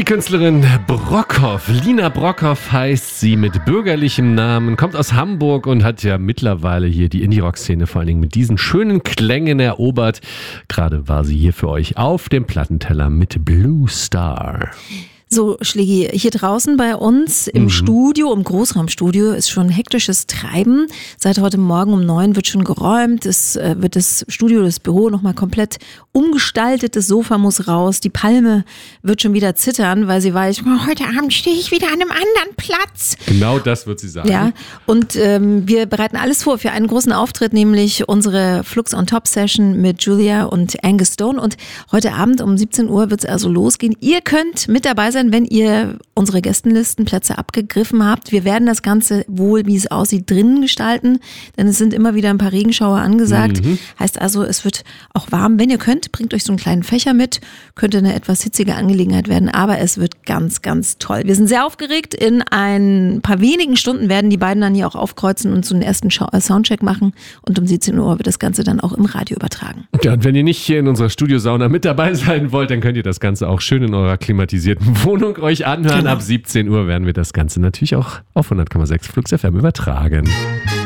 Die Künstlerin Brockhoff, Lina Brockhoff heißt sie mit bürgerlichem Namen, kommt aus Hamburg und hat ja mittlerweile hier die Indie-Rock-Szene vor allen Dingen mit diesen schönen Klängen erobert. Gerade war sie hier für euch auf dem Plattenteller mit Blue Star. So, Schlägi, hier draußen bei uns im Studio, im Großraumstudio, ist schon hektisches Treiben. Seit heute Morgen um 9 wird schon geräumt. Es wird das Studio, das Büro nochmal komplett umgestaltet. Das Sofa muss raus. Die Palme wird schon wieder zittern, weil sie weiß, heute Abend stehe ich wieder an einem anderen Platz. Genau das wird sie sagen. Ja, und wir bereiten alles vor für einen großen Auftritt, nämlich unsere Flux on Top Session mit Julia und Angus Stone. Und heute Abend um 17 Uhr wird es also losgehen. Ihr könnt mit dabei sein, wenn ihr unsere Gästenlistenplätze abgegriffen habt. Wir werden das Ganze wohl, wie es aussieht, drinnen gestalten, denn es sind immer wieder ein paar Regenschauer angesagt. Heißt also, es wird auch warm. Wenn ihr könnt, bringt euch so einen kleinen Fächer mit. Könnte eine etwas hitzige Angelegenheit werden, aber es wird ganz, ganz toll. Wir sind sehr aufgeregt. In ein paar wenigen Stunden werden die beiden dann hier auch aufkreuzen und so einen ersten Soundcheck machen. Und um 17 Uhr wird das Ganze dann auch im Radio übertragen. Ja, und wenn ihr nicht hier in unserer Studiosauna mit dabei sein wollt, dann könnt ihr das Ganze auch schön in eurer klimatisierten Wohnung euch anhören. Genau. Ab 17 Uhr werden wir das Ganze natürlich auch auf 100,6 Flux FM übertragen.